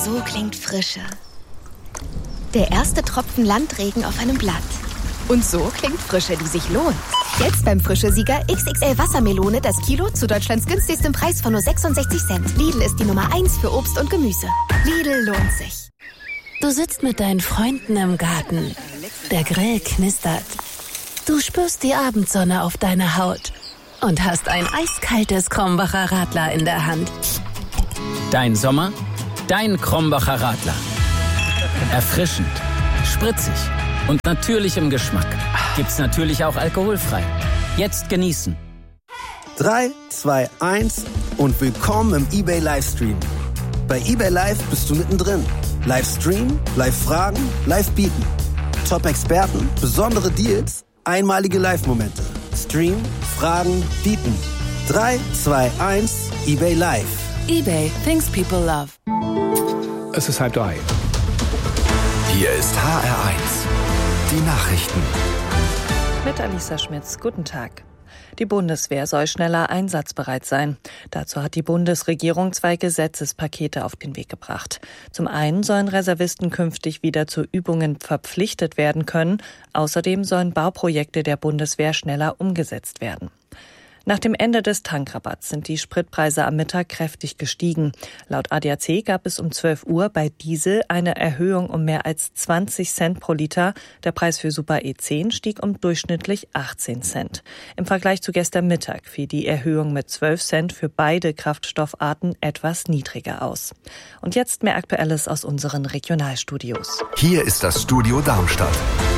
So klingt Frische. Der erste Tropfen Landregen auf einem Blatt. Und so klingt Frische, die sich lohnt. Jetzt beim Frische-Sieger XXL Wassermelone das Kilo zu Deutschlands günstigstem Preis von nur 66 Cent. Lidl ist die Nummer 1 für Obst und Gemüse. Lidl lohnt sich. Du sitzt mit deinen Freunden im Garten. Der Grill knistert. Du spürst die Abendsonne auf deiner Haut und hast ein eiskaltes Krombacher Radler in der Hand. Dein Sommer, dein Krombacher Radler. Erfrischend, spritzig und natürlich im Geschmack. Gibt's natürlich auch alkoholfrei. Jetzt genießen. 3, 2, 1 und willkommen im eBay Livestream. Bei eBay Live bist du mittendrin. Livestream, Live-Fragen, Live-Bieten. Top-Experten, besondere Deals, einmalige Live-Momente. Stream, Fragen, Bieten. 3, 2, 1, eBay Live. eBay, things people love. Es ist 2:30. Hier ist HR1, die Nachrichten. Mit Alisa Schmitz, guten Tag. Die Bundeswehr soll schneller einsatzbereit sein. Dazu hat die Bundesregierung 2 Gesetzespakete auf den Weg gebracht. Zum einen sollen Reservisten künftig wieder zu Übungen verpflichtet werden können. Außerdem sollen Bauprojekte der Bundeswehr schneller umgesetzt werden. Nach dem Ende des Tankrabatts sind die Spritpreise am Mittag kräftig gestiegen. Laut ADAC gab es um 12 Uhr bei Diesel eine Erhöhung um mehr als 20 Cent pro Liter. Der Preis für Super E10 stieg um durchschnittlich 18 Cent. Im Vergleich zu gestern Mittag fiel die Erhöhung mit 12 Cent für beide Kraftstoffarten etwas niedriger aus. Und jetzt mehr Aktuelles aus unseren Regionalstudios. Hier ist das Studio Darmstadt.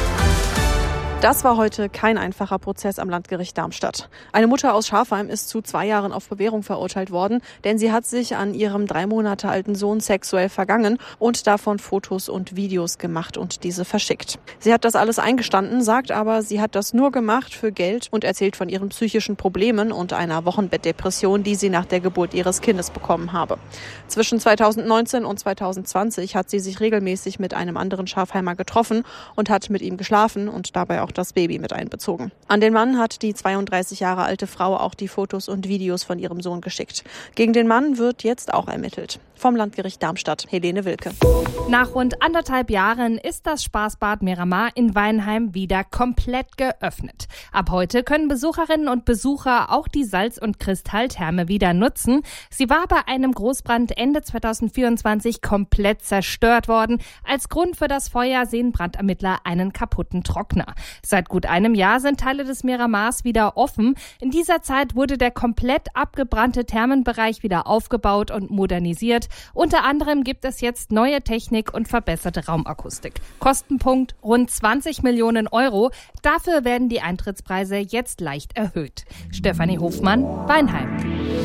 Das war heute kein einfacher Prozess am Landgericht Darmstadt. Eine Mutter aus Schafheim ist zu 2 Jahren auf Bewährung verurteilt worden, denn sie hat sich an ihrem 3 Monate alten Sohn sexuell vergangen und davon Fotos und Videos gemacht und diese verschickt. Sie hat das alles eingestanden, sagt aber, sie hat das nur gemacht für Geld und erzählt von ihren psychischen Problemen und einer Wochenbettdepression, die sie nach der Geburt ihres Kindes bekommen habe. Zwischen 2019 und 2020 hat sie sich regelmäßig mit einem anderen Schafheimer getroffen und hat mit ihm geschlafen und dabei auch das Baby mit einbezogen. An den Mann hat die 32 Jahre alte Frau auch die Fotos und Videos von ihrem Sohn geschickt. Gegen den Mann wird jetzt auch ermittelt. Vom Landgericht Darmstadt, Helene Wilke. Nach rund 1,5 Jahren ist das Spaßbad Miramar in Weinheim wieder komplett geöffnet. Ab heute können Besucherinnen und Besucher auch die Salz- und Kristalltherme wieder nutzen. Sie war bei einem Großbrand Ende 2024 komplett zerstört worden. Als Grund für das Feuer sehen Brandermittler einen kaputten Trockner. Seit gut einem Jahr sind Teile des Miramars wieder offen. In dieser Zeit wurde der komplett abgebrannte Thermenbereich wieder aufgebaut und modernisiert. Unter anderem gibt es jetzt neue Technik und verbesserte Raumakustik. Kostenpunkt rund 20 Millionen Euro. Dafür werden die Eintrittspreise jetzt leicht erhöht. Stefanie Hofmann, Weinheim.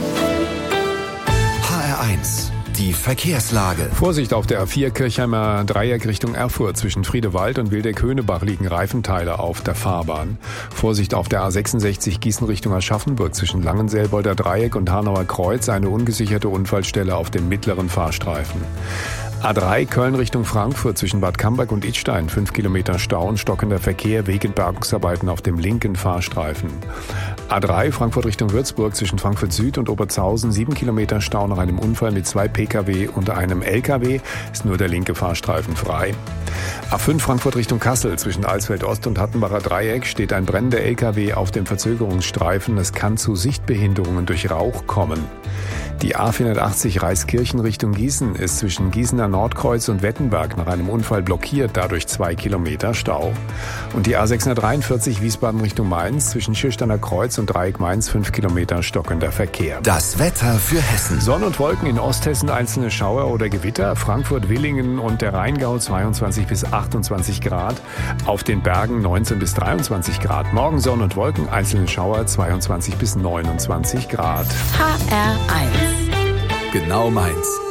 HR1, die Verkehrslage. Vorsicht auf der A4 Kirchheimer Dreieck Richtung Erfurt. Zwischen Friedewald und Wildeck-Höhnebach liegen Reifenteile auf der Fahrbahn. Vorsicht auf der A66 Gießen Richtung Aschaffenburg. Zwischen Langenselbolder Dreieck und Hanauer Kreuz eine ungesicherte Unfallstelle auf dem mittleren Fahrstreifen. A3 Köln Richtung Frankfurt zwischen Bad Camberg und Idstein 5 Kilometer Stau und stockender Verkehr wegen Bergungsarbeiten auf dem linken Fahrstreifen. A3 Frankfurt Richtung Würzburg zwischen Frankfurt Süd und Obertshausen 7 Kilometer Stau nach einem Unfall mit 2 Pkw und einem Lkw, ist nur der linke Fahrstreifen frei. A5 Frankfurt Richtung Kassel zwischen Alsfeld Ost und Hattenbacher Dreieck steht ein brennender Lkw auf dem Verzögerungsstreifen. Es kann zu Sichtbehinderungen durch Rauch kommen. Die A480 Reiskirchen Richtung Gießen ist zwischen Gießener Nordkreuz und Wettenberg nach einem Unfall blockiert, dadurch 2 Kilometer Stau. Und die A643 Wiesbaden Richtung Mainz zwischen Schirsteiner Kreuz und Dreieck Mainz 5 Kilometer stockender Verkehr. Das Wetter für Hessen. Sonne und Wolken in Osthessen, einzelne Schauer oder Gewitter. Frankfurt, Willingen und der Rheingau 22 bis 28 Grad. Auf den Bergen 19 bis 23 Grad. Morgen Sonne und Wolken, einzelne Schauer 22 bis 29 Grad. HR1. Genau meins.